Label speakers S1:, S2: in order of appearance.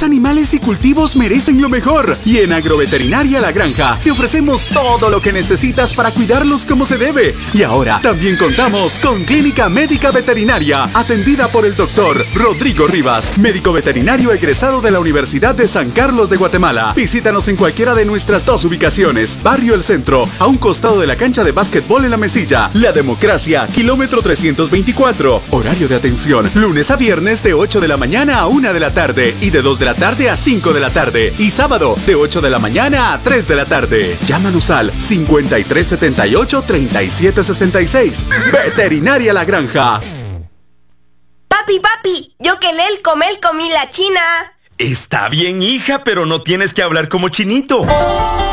S1: animales y cultivos merecen lo mejor. Y en Agroveterinaria La Granja te ofrecemos todo lo que necesitas para cuidarlos como se debe. Y ahora también contamos con Clínica Médica Veterinaria, atendida por el doctor Rodrigo Rivas, médico veterinario egresado de la Universidad de San Carlos de Guatemala. Visítanos en cualquiera de nuestras 2 ubicaciones. Barrio El Centro, a un costado de la cancha de básquetbol en La Mesilla. La Democracia, kilómetro 324. Horario de atención, lunes a viernes de 8 de la mañana a 1 de la tarde y de 2 de la tarde a 5 de la tarde. Y sábado, de 8 de la mañana a 3 de la tarde. Llámanos al 5378-3766. Veterinaria La Granja.
S2: Papi, yo que él comí la china.
S3: Está bien, hija, pero no tienes que hablar como chinito.